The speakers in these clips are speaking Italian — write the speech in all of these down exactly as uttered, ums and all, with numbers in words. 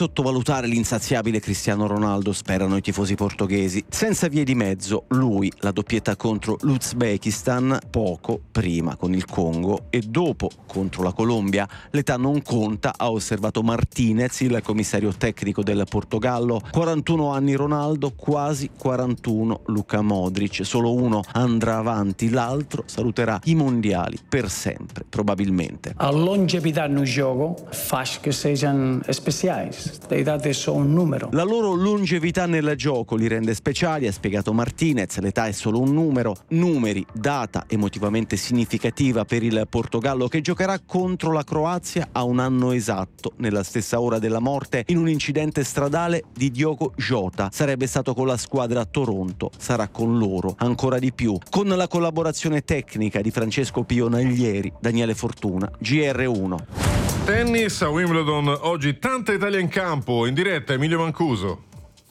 sottovalutare l'insaziabile Cristiano Ronaldo, sperano i tifosi portoghesi. Senza vie di mezzo, lui, la doppietta contro l'Uzbekistan, poco prima con il Congo e dopo contro la Colombia. L'età non conta, ha osservato Martinez, il commissario tecnico del Portogallo. quarantuno anni Ronaldo, quasi quarantuno Luka Modric. Solo uno andrà avanti, l'altro saluterà i mondiali per sempre, probabilmente. A longevità no gioco fa che siano speciali, le età sono un numero. La loro longevità nel gioco li rende speciali, ha spiegato Martinez. L'età è solo un numero. Numeri, data emotivamente significativa per il Portogallo, che giocherà contro la Croazia a un anno esatto, nella stessa ora della morte, in un incidente stradale di Diogo Jota. Sarebbe stato con la squadra a Toronto, sarà con loro ancora di più. Con la collaborazione tecnica di Francesco Pionaglieri, Daniele Fortuna, G R uno. Tennis a Wimbledon, oggi tanta Italia in campo, in diretta Emilio Mancuso.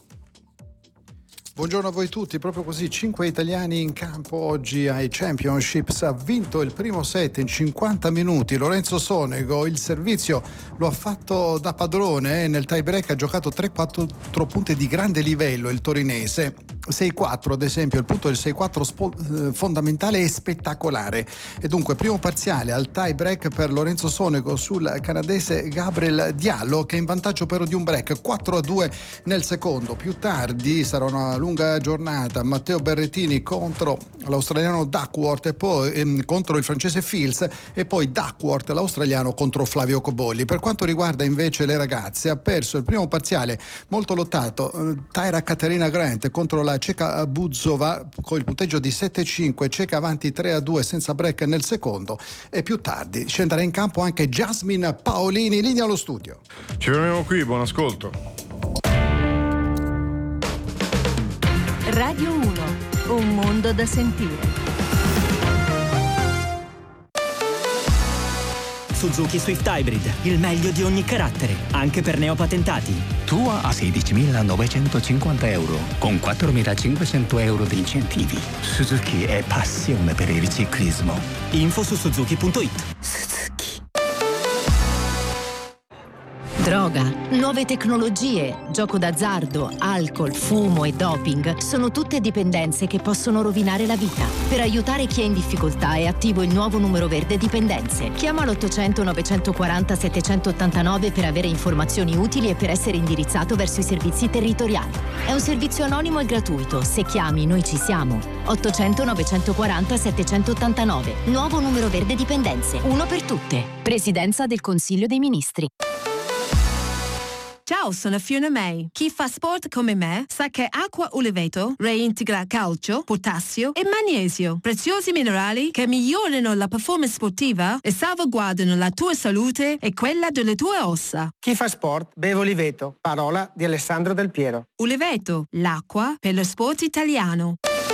Buongiorno a voi tutti, proprio così, cinque italiani in campo oggi ai Championships. Ha vinto il primo set in cinquanta minuti Lorenzo Sonego, il servizio lo ha fatto da padrone, nel tie break ha giocato tre quattro punti di grande livello il torinese, sei quattro ad esempio, il punto del sei quattro spo- fondamentale e spettacolare. E dunque primo parziale al tie break per Lorenzo Sonego sul canadese Gabriel Diallo, che è in vantaggio però di un break, quattro a due nel secondo. Più tardi sarà una lunga giornata, Matteo Berrettini contro l'australiano Duckworth e poi ehm, contro il francese Fils, e poi Duckworth l'australiano contro Flavio Cobolli. Per quanto riguarda invece le ragazze, ha perso il primo parziale molto lottato eh, Tyra Katerina Grant contro la ceca Buzova con il punteggio di sette a cinque, ceca avanti tre a due senza break nel secondo, e più tardi scenderà in campo anche Jasmine Paolini. Linea allo studio. Ci fermiamo qui, buon ascolto. Radio uno, un mondo da sentire. Suzuki Swift Hybrid, il meglio di ogni carattere, anche per neopatentati. Tua a sedicimilanovecentocinquanta euro, con quattromilacinquecento euro di incentivi. Suzuki è passione per il ciclismo. Info su suzuki punto it. Droga, nuove tecnologie, gioco d'azzardo, alcol, fumo e doping sono tutte dipendenze che possono rovinare la vita. Per aiutare chi è in difficoltà è attivo il nuovo numero verde dipendenze. Chiama l'ottocento novecentoquaranta settecentottantanove per avere informazioni utili e per essere indirizzato verso i servizi territoriali. È un servizio anonimo e gratuito. Se chiami, noi ci siamo. ottocento novecentoquaranta settecentottantanove. Nuovo numero verde dipendenze. Uno per tutte. Presidenza del Consiglio dei Ministri. Ciao, sono Fiona May. Chi fa sport come me sa che acqua Uliveto reintegra calcio, potassio e magnesio, preziosi minerali che migliorano la performance sportiva e salvaguardano la tua salute e quella delle tue ossa. Chi fa sport beve Uliveto, parola di Alessandro Del Piero. Uliveto, l'acqua per lo sport italiano.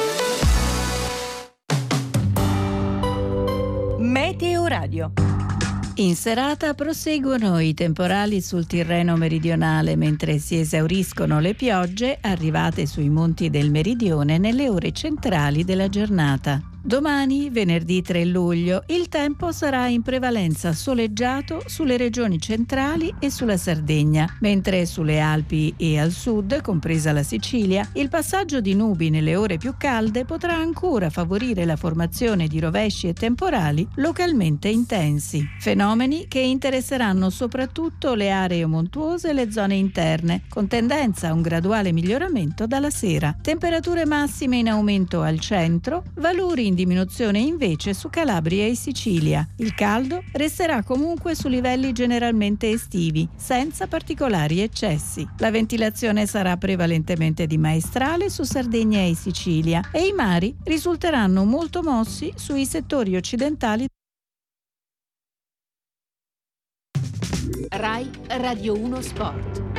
Meteo Radio. In serata proseguono i temporali sul Tirreno meridionale, mentre si esauriscono le piogge arrivate sui monti del meridione nelle ore centrali della giornata. Domani, venerdì tre luglio, il tempo sarà in prevalenza soleggiato sulle regioni centrali e sulla Sardegna, mentre sulle Alpi e al sud, compresa la Sicilia, il passaggio di nubi nelle ore più calde potrà ancora favorire la formazione di rovesci e temporali localmente intensi. Fenomeni che interesseranno soprattutto le aree montuose e le zone interne, con tendenza a un graduale miglioramento dalla sera. Temperature massime in aumento al centro, valori in diminuzione invece su Calabria e Sicilia. Il caldo resterà comunque su livelli generalmente estivi, senza particolari eccessi. La ventilazione sarà prevalentemente di maestrale su Sardegna e Sicilia e i mari risulteranno molto mossi sui settori occidentali. Rai Radio uno Sport.